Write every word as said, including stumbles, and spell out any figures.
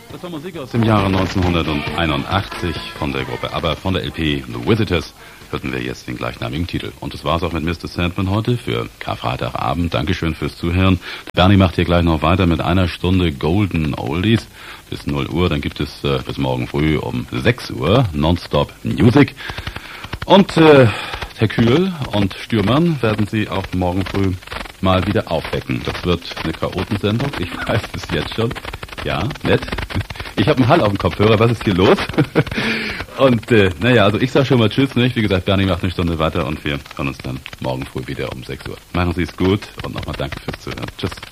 Das war Musik aus dem Jahre neunzehnhunderteinundachtzig von der Gruppe ABBA, von der L P The Visitors. Hörten wir jetzt den gleichnamigen Titel. Und das war's auch mit Mister Sandman heute für Karfreitagabend. Dankeschön fürs Zuhören. Bernie macht hier gleich noch weiter mit einer Stunde Golden Oldies bis null Uhr. Dann gibt es äh, bis morgen früh um sechs Uhr Nonstop Music. Und äh, Herr Kühl und Stürmann werden Sie auch morgen früh mal wieder aufwecken. Das wird eine Chaotensendung. Ich weiß es jetzt schon. Ja, nett. Ich habe einen Hall auf dem Kopfhörer. Was ist hier los? Und äh, naja, also ich sage schon mal Tschüss, nicht? Wie gesagt, Bernie macht eine Stunde weiter und wir hören uns dann morgen früh wieder um sechs Uhr. Machen Sie es gut und nochmal danke fürs Zuhören. Tschüss.